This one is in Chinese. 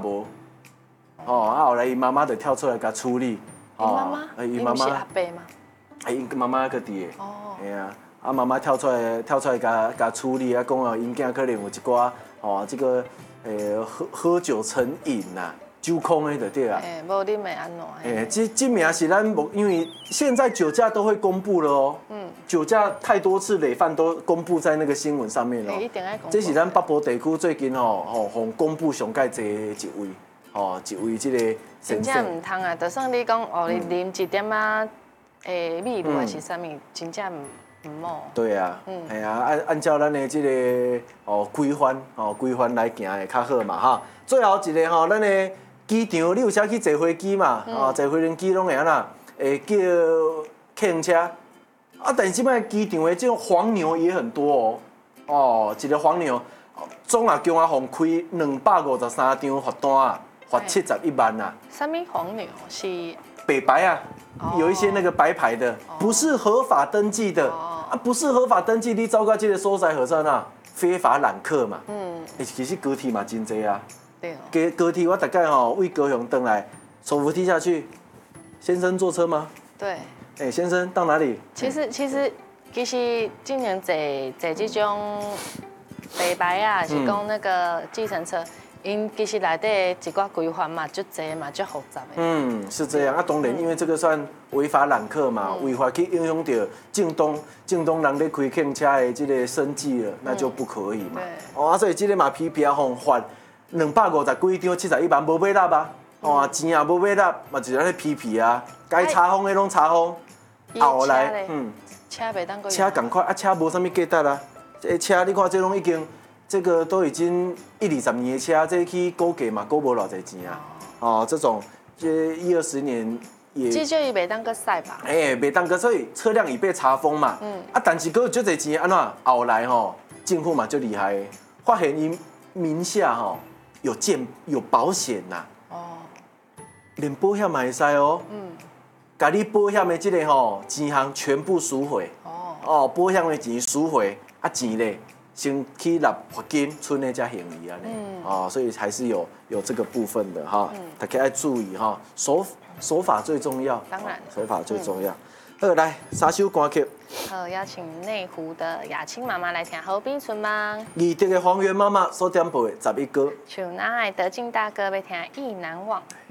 无，后来伊妈妈就跳出来甲处理。 伊妈妈？伊妈妈阿伯吗？ 伊妈妈个伫个。 哦。 嘿啊，妈妈跳出来甲处理啊，讲哦，因囝可能有一寡这个喝酒成瘾呐。酒空的就对啊， 无啉会安怎？ 这名是咱因为现在酒驾都会公布了哦。酒驾太多次累犯都公布在那个新闻上面哦。 一定要公布。 这是咱北部地区最近互公布上介济一位，一位这个先生。 真正唔通啊！就算你讲你啉一点啊，秘鲁还是啥物，真正唔好。 对啊，系啊，按照咱的这个规范来行会较好嘛哈。最后一个咱的。机场，你有时去坐飞机嘛？坐飞轮机拢会安那，会叫客运车。但是即摆机场的这种黄牛也很多哦。一个黄牛，总共互开253张罚单啊，罚71万啊。 什么黄牛是？ 北白啊，有一些那个白牌的，不是合法登记的不是合法登记，你走到这个所在何在哪？非法揽客嘛。其实高铁嘛真多啊。高铁我大概为高雄登来，手扶梯下去，先生坐车吗？ 对。 先生到哪里？ 其实今年坐这种白牌啊，是讲那个计程车，因其实内底一寡规范嘛，足济嘛，足复杂的。 是这样当然，因为这个算违法揽客嘛，违法去影响到正东人咧开客车的这个生计了，那就不可以嘛。所以这个嘛批评互罚。250几张71万，无买纳啊！钱也无买纳，嘛就是咧批评啊。该查封的拢查封，后来车袂当过。 车赶快车无啥物价值啊！这车你看这拢已经，这个都已经10-20年的车，这去估价嘛，估无偌济钱啊！这种这10-20年也。 至少伊袂当个塞吧？ 袂当个，所以车辆已被查封嘛。但是佫有足济钱，安怎后来政府嘛就厉害，发现伊名下有保险呐，连保险嘛会使哦，甲你保险的这个钱项全部赎回，保险的钱赎回，钱咧先去纳罚金，剩的才行伊安尼，所以还是有这个部分的哈，大家要注意哈，守法最重要， 当然， 守法最重要。好，来3首歌曲。 好，邀请内湖的雅青妈妈来听《河滨村梦》。 宜德的黄源妈妈所点播的11歌。 像南海德进大哥要听《意难忘》。